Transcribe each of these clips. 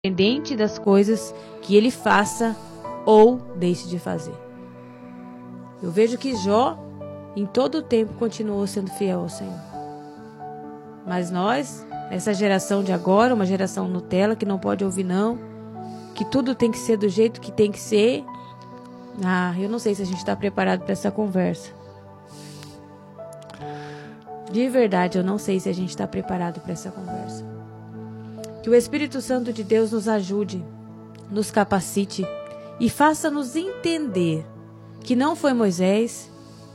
independente das coisas que ele faça ou deixe de fazer. Eu vejo que Jó, em todo o tempo, continuou sendo fiel ao Senhor. Mas nós, essa geração de agora, uma geração Nutella, que não pode ouvir não, que tudo tem que ser do jeito que tem que ser, eu não sei se a gente está preparado para essa conversa. De verdade, eu não sei se a gente está preparado para essa conversa. Que o Espírito Santo de Deus nos ajude, nos capacite e faça-nos entender que não foi Moisés,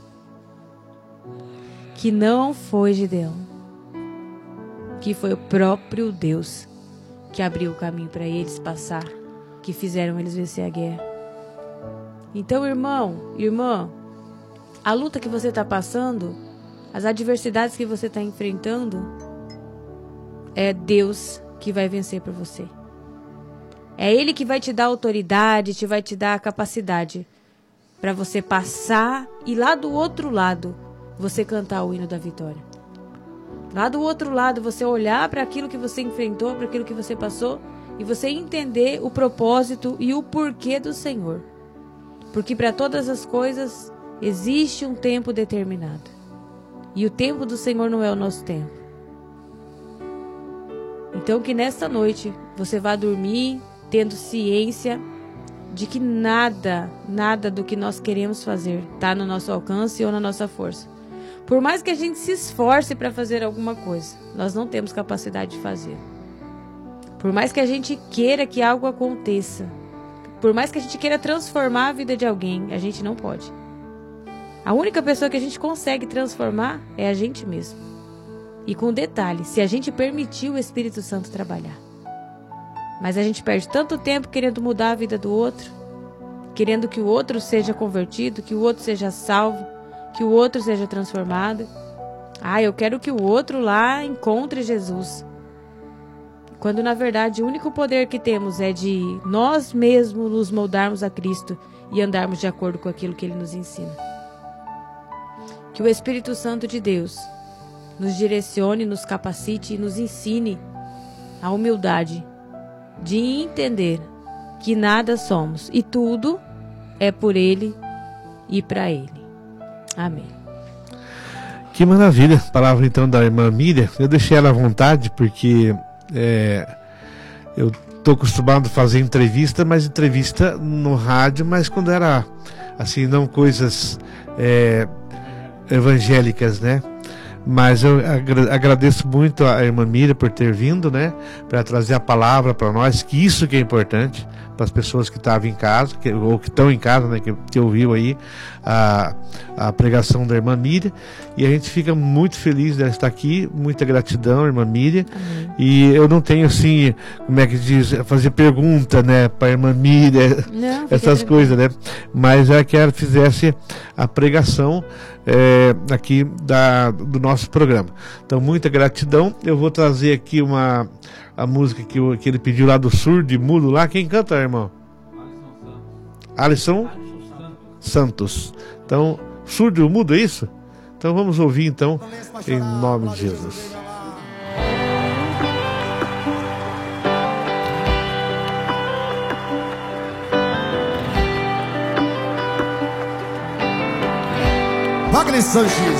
que não foi Gideão, que foi o próprio Deus que abriu o caminho para eles passar, que fizeram eles vencer a guerra. Então, irmão, irmã, a luta que você está passando, as adversidades que você está enfrentando, é Deus que vai vencer por você. É Ele que vai te dar autoridade, vai te dar a capacidade para você passar e lá do outro lado você cantar o hino da vitória. Lá do outro lado você olhar para aquilo que você enfrentou, para aquilo que você passou e você entender o propósito e o porquê do Senhor. Porque para todas as coisas existe um tempo determinado. E o tempo do Senhor não é o nosso tempo. Então que nesta noite você vá dormir tendo ciência de que nada do que nós queremos fazer está no nosso alcance ou na nossa força. Por mais que a gente se esforce para fazer alguma coisa, nós não temos capacidade de fazer. Por mais que a gente queira que algo aconteça, por mais que a gente queira transformar a vida de alguém, a gente não pode. A única pessoa que a gente consegue transformar é a gente mesmo. E com detalhe, se a gente permitir o Espírito Santo trabalhar. Mas a gente perde tanto tempo querendo mudar a vida do outro, querendo que o outro seja convertido, que o outro seja salvo, que o outro seja transformado. Eu quero que o outro lá encontre Jesus. Quando na verdade o único poder que temos é de nós mesmos nos moldarmos a Cristo e andarmos de acordo com aquilo que Ele nos ensina. Que o Espírito Santo de Deus nos direcione, nos capacite e nos ensine a humildade de entender que nada somos e tudo é por Ele e para Ele. Amém. Que maravilha, palavra então da irmã Miriam. Eu deixei ela à vontade porque eu estou acostumado a fazer entrevista, mas entrevista no rádio, mas quando era assim, não coisas evangélicas, né? Mas eu agradeço muito a irmã Miriam por ter vindo, né? Para trazer a palavra para nós, que isso que é importante para as pessoas que estavam em casa, ou que estão em casa, né? Que ouviu aí a pregação da irmã Miriam. E a gente fica muito feliz dela estar aqui. Muita gratidão, irmã Miriam. Amém. E eu não tenho assim, como é que diz, fazer pergunta, né? Para a irmã Miriam, não, essas coisas, né? Mas é que ela fizesse a pregação aqui do nosso programa. Então, muita gratidão. Eu vou trazer aqui a música que ele pediu lá do surdo e mudo lá. Quem canta, irmão? Alisson Santos. Então, surdo e mudo, é isso? Então vamos ouvir então, em nome de Jesus. Wagner Sanches.